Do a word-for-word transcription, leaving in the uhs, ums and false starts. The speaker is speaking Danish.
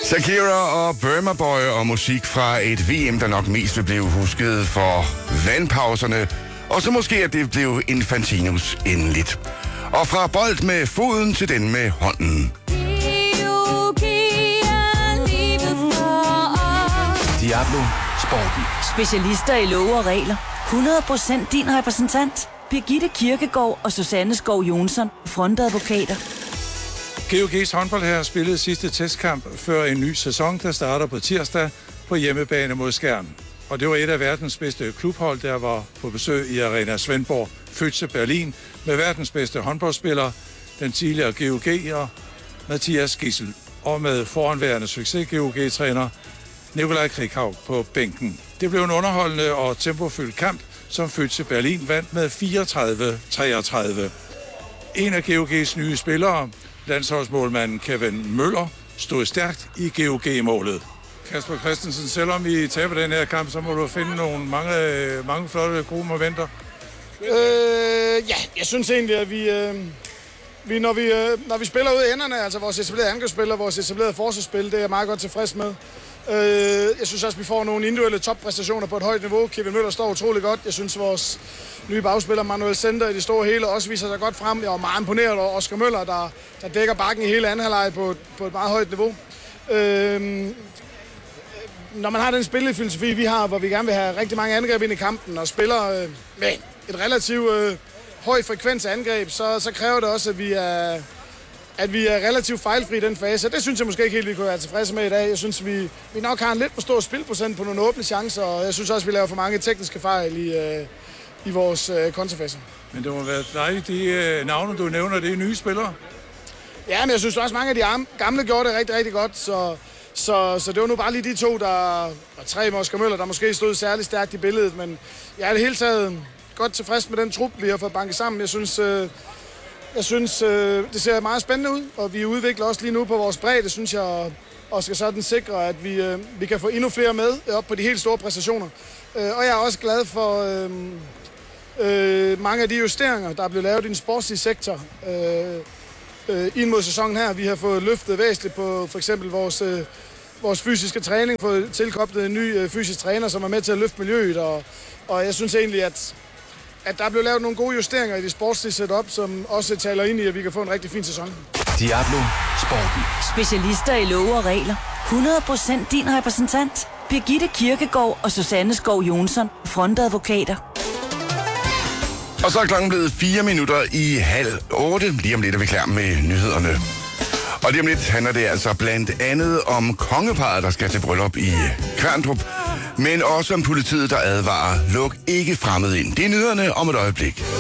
Shakira og Burma Boy og musik fra et V M, der nok mest vil blive husket for vandpauserne, og så måske, at det blev Infantinos endeligt. Og fra bold med foden til den med hånden. Diablo Sporten. Specialister i love og regler. hundrede procent din repræsentant. Birgitte Kirkegaard og Susanne Skov Jonsson, frontadvokater. G O G's håndboldherrer spillede sidste testkamp før en ny sæson, der starter på tirsdag på hjemmebane mod Skjern. Og det var et af verdens bedste klubhold, der var på besøg i Arena Svendborg, Füchse Berlin, med verdens bedste håndboldspiller, den tidligere G O G'er Mathias Gissel, og med foranværende succes G O G-træner Nikolaj Krikhaug på bænken. Det blev en underholdende og tempofyldt kamp, som Füchse Berlin vandt med fireogtredive treogtredive. En af G O G's nye spillere, landsholdsmålmanden Kevin Møller, stod stærkt i G O G-målet. Kasper Christensen, selvom I taber den her kamp, så må du finde nogle mange, mange flotte, gode momenter. Øh, ja, jeg synes egentlig, at vi, øh, vi, når, vi øh, når vi spiller ud i enderne, altså vores etablerede angrebsspil og vores etablerede forsvarsspil, det er jeg meget godt tilfreds med. Øh, jeg synes også, at vi får nogle individuelle toppræstationer på et højt niveau. Kevin Møller står utrolig godt. Jeg synes, vores nye bagspiller Manuel Center i det store hele også viser sig godt frem. Jeg var meget imponeret over Oscar Møller, der, der dækker bakken i hele anden halvleg på, på et meget højt niveau. Øh, når man har den spillefilosofi, vi har, hvor vi gerne vil have rigtig mange angreb ind i kampen og spiller øh, med et relativt øh, høj frekvens af angreb, så, så kræver det også, at vi er, at vi er relativt fejlfri i den fase. Det synes jeg måske ikke helt, vi kunne være tilfredse med i dag. Jeg synes, vi, vi nok har en lidt for stor spilprocent på nogle åbne chancer, og jeg synes også, vi laver for mange tekniske fejl i, øh, i vores øh, kontrafase. Men det må være dejligt, de øh, navne, du nævner, det er nye spillere. Ja, men jeg synes også, mange af de gamle gjorde det rigtig, rigtig godt, så... Så, så det var nu bare lige de to, der var tre med Oscar Møller, der måske stod særlig stærkt i billedet. Men jeg er det hele taget godt tilfreds med den trup, vi har fået banket sammen. Jeg synes, øh, jeg synes øh, det ser meget spændende ud, og vi udvikler også lige nu på vores bredde, synes jeg, og skal sådan sikre, at vi, øh, vi kan få endnu flere med op på de helt store præstationer. Øh, og jeg er også glad for øh, øh, mange af de justeringer, der er blevet lavet i den sportslige sektor. Øh, ind mod sæsonen her. Vi har fået løftet væsentligt på for eksempel vores, øh, vores fysiske træning, fået tilkoblet en ny øh, fysisk træner, som er med til at løfte miljøet, og, og jeg synes egentlig, at, at der er blevet lavet nogle gode justeringer i det sportslige setup, som også taler ind i, at vi kan få en rigtig fin sæson. Diablo Sporten. Specialister i love og regler. hundrede procent din repræsentant. Birgitte Kirkegaard og Susanne Skov Jonsson, frontadvokater. Og så er klokken blevet fire minutter i halv otte. Lige om lidt er vi klar med nyhederne. Og lige om lidt handler det altså blandt andet om kongeparret, der skal til bryllup i Kværndrup. Men også om politiet, der advarer, luk ikke fremmed ind. Det er nyhederne om et øjeblik.